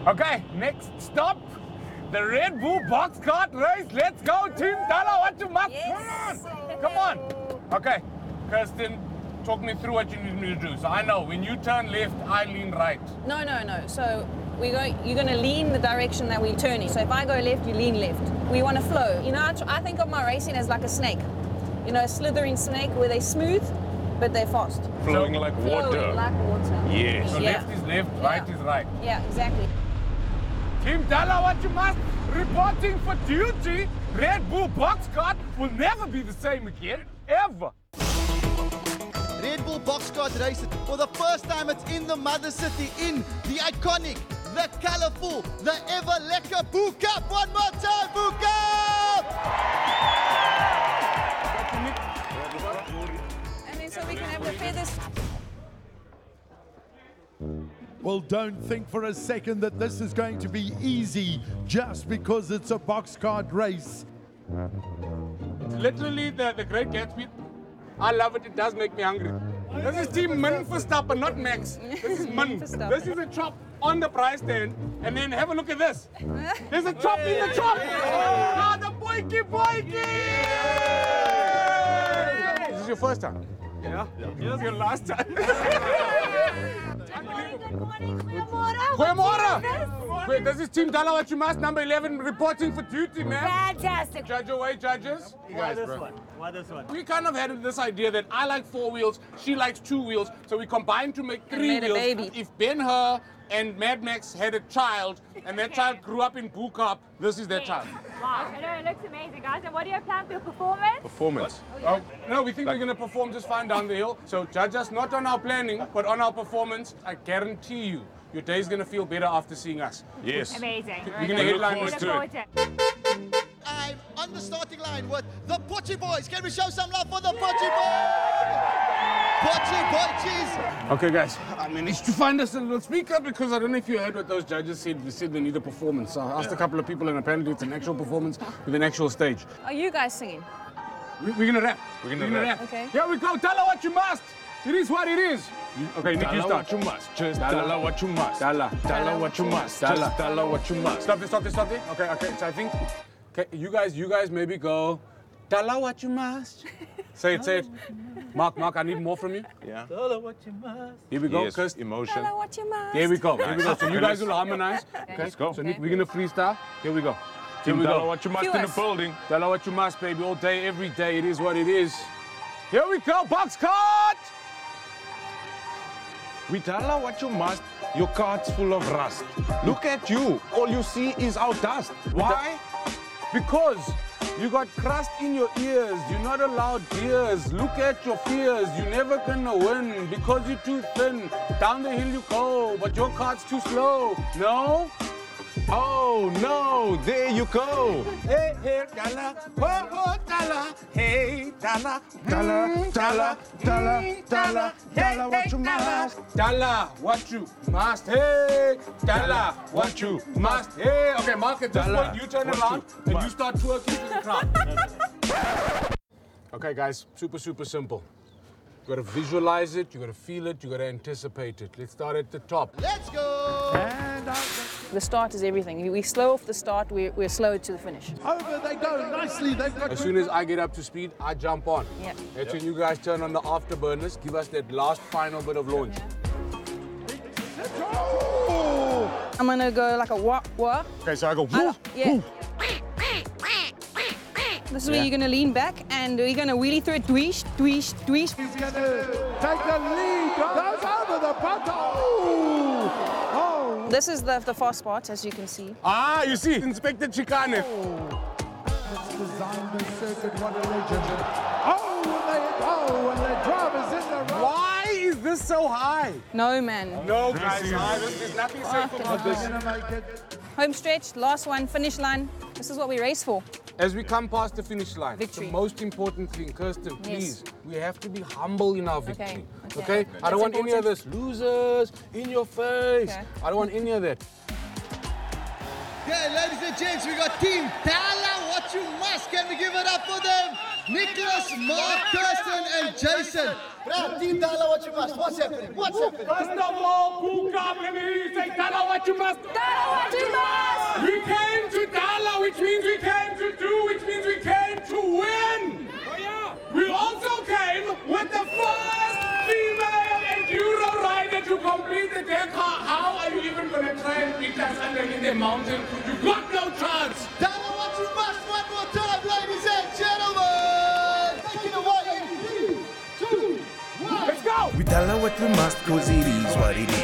Okay, next stop, the Red Bull box cart race. Let's go, Team Dala. What you must? Yes. Come on. Okay, Kirsten, talk me through what you need me to do. So I know when you turn left, I lean right. No. So you're going to lean the direction that we're turning. So if I go left, you lean left. We want to flow. You know, I think of my racing as like a snake. You know, a slithering snake where they're smooth, but they're fast. Flowing like water. Flowing like water. Yes. So left is left, right is right. Yeah, exactly. Team Dala, what you must? Reporting for duty. Red Bull box cart will never be the same again, ever. Red Bull box cart race. For the first time, it's in the mother city, in the iconic, the colourful, the ever lekker Boo Cup. One more time, Boo Cup! And then so we can have the feathers. Well, don't think for a second that this is going to be easy just because it's a box cart race. It's literally the Great Gatsby. I love it. It does make me hungry. This is Team Min Verstappen, not Max. This is Min. Verstappen. This is a chop on the price stand. And then have a look at this. There's a chop in the chop. Ah, the boyki. This is your first time? Yeah. This is your last time. Good morning, Goeiemorgen. Goeiemorgen. Wait, this is Team Dala What You Must, number 11, reporting for duty, man. Fantastic. Judge away, judges. Why this one? Why this one? We kind of had this idea that I like 4 wheels, she likes 2 wheels, so we combined to make 3 made a wheels. baby. If Ben-Hur and Mad Max had a child, and that child grew up in Boo Cup, this is their child. Wow, I know it looks amazing, guys. And what do you have planned for your performance? Performance. Oh, no, we think we're going to perform just fine down the hill. So judge us not on our planning, but on our performance. I guarantee you, your day's going to feel better after seeing us. Yes. Amazing. We're going to headline forward this. to it. I'm on the starting line with the Potchy Boys. Can we show some love for the Potchy Boys? Potchy Boys. Okay, guys, I managed to find us a little speaker because I don't know if you heard what those judges said. They said they need a performance. So I asked a couple of people, and apparently it's an actual performance with an actual stage. Are you guys singing? We're going to rap. We're gonna rap. Okay. Here we go. Tell her what you must. It is what it is. Okay, Nick, you Tell her start. what you must. Just tell her what you must. Dala. Tell her what you must. Dala. Just tell her what you must. Stop it. Okay. So I think, okay, you guys maybe go, tell her what you must. Say it. Mark, I need more from you. Yeah. Tell her what you must. Here we go, Yes. Kirst. Emotion. Tell her what you must. Here we go. So you guys will harmonize. Okay. Let's go. So Nick, we're gonna freestyle. Here we go. Team Tell her what you must Cue in the us. building. Tell her what you must, baby. All day, every day. It is what it is. Here we go. Box cart. We tell her what you must. Your cart's full of rust. Look at you. All you see is our dust. Why? Because you got crust in your ears. You're not allowed tears. Look at your fears. You're never gonna win because you're too thin. Down the hill you go, but your cart's too slow. No? Oh no, there you go. Hey, Dala. Oh, Dala. Hey, Dala. Dala what you must. Dala, what you must. Hey, Dala, what you must. Hey. Okay, Mark, at this Dala, point, you turn what around you and you must. start twerking to the crowd. Okay, guys, super simple. You gotta visualize it, you gotta feel it, you gotta anticipate it. Let's start at the top. Let's go. And The start is everything. We slow off the start, we're slow to the finish. over they go nicely. They've got As soon as I get up to speed, I jump on. Yeah. That's when you guys turn on the afterburners, give us that last final bit of launch. I'm gonna go like a wah. Okay, so I go, Yeah. This is where you're gonna lean back and you're gonna wheelie through it. Dweesh. He's going to take the lead. Goes over the bottom. Oh. This is the fast part, as you can see. Ah, you see, Inspector Chicane. Let's design the circuit. What a legend. And the driver's in the road. Why is this so high? No, man. No, guys, there's nothing safe about They're this. going to make it. Home stretch, last one, finish line. This is what we race for. As we come past the finish line, Victory. the most important thing, Kirsten, Yes. please, we have to be humble in our victory. Okay. I don't That's want any of important. this losers in your face. Okay. I don't want any of that. Okay, ladies and gents, we got Team Dala What You Must. Can we give it up for them? Nicholas, Mark, Kirsten, and Jason. Bro, Team Dala What You Must. What's happening? First of all, Boo Cup, let me hear you say say Dala what you must. Dala what you must. We came to Dala, which means we came to do, which means we came to win. Oh, yeah. We also came with the first female enduro rider to complete the Dakar. How are you even going to try and beat us underneath the mountain? You've got no chance. Dala what you must one more time, ladies and gentlemen. Take it away in 3, 2, 1. Let's go. We tell her what we must, cause it is what it is.